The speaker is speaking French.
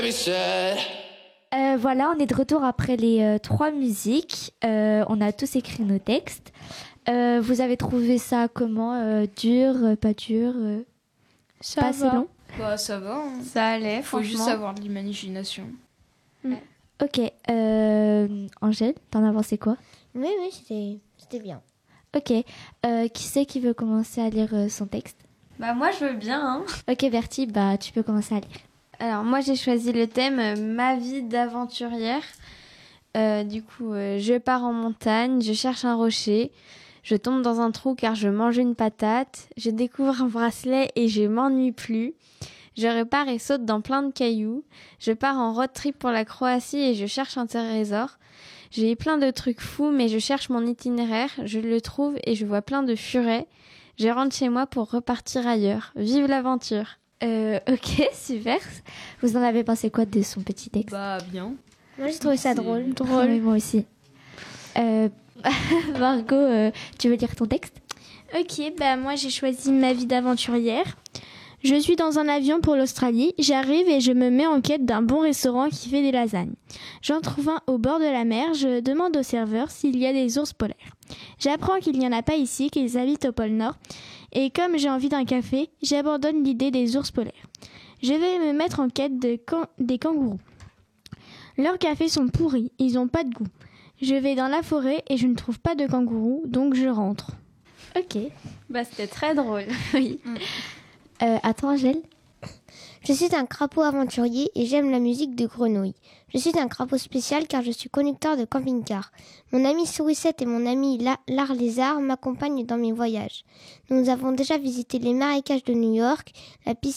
Voilà, on est de retour après les 3 musiques. On a tous écrit nos textes. Vous avez trouvé ça comment? Dur, pas dur, Ça pas assez va. long? Bah ça va, hein. Ça allait, Faut juste franchement. avoir de l'imagination. Ok, Angèle, t'en as pensé quoi? Oui, c'était bien. Ok, qui c'est qui veut commencer à lire son texte? Bah moi je veux bien, hein. Ok, Bertie, bah tu peux commencer à lire. Alors moi j'ai choisi le thème ma vie d'aventurière. Je pars en montagne, je cherche un rocher, je tombe dans un trou car je mange une patate, je découvre un bracelet et je m'ennuie plus. Je repars et saute dans plein de cailloux. Je pars en road trip pour la Croatie et je cherche un trésor. J'ai plein de trucs fous mais je cherche mon itinéraire, je le trouve et je vois plein de furets. Je rentre chez moi pour repartir ailleurs. Vive l'aventure! Ok, super. Vous en avez pensé quoi de son petit texte? Bah bien. Moi, j'ai trouvé ça drôle. Ah oui, moi aussi. Margot, tu veux lire ton texte? Ok, bah moi j'ai choisi ma vie d'aventurière. Je suis dans un avion pour l'Australie, j'arrive et je me mets en quête d'un bon restaurant qui fait des lasagnes. J'en trouve un au bord de la mer, je demande au serveur s'il y a des ours polaires. J'apprends qu'il n'y en a pas ici, qu'ils habitent au pôle Nord, et comme j'ai envie d'un café, j'abandonne l'idée des ours polaires. Je vais me mettre en quête des kangourous. Leurs cafés sont pourris, ils n'ont pas de goût. Je vais dans la forêt et je ne trouve pas de kangourous, donc je rentre. Ok. Bah c'était très drôle, oui. À toi, Angèle. Je suis un crapaud aventurier et j'aime la musique de grenouille. Je suis un crapaud spécial car je suis conducteur de camping-car. Mon ami Sourisette et mon ami Lard Lézard m'accompagnent dans mes voyages. Nous avons déjà visité les marécages de New York, la piscine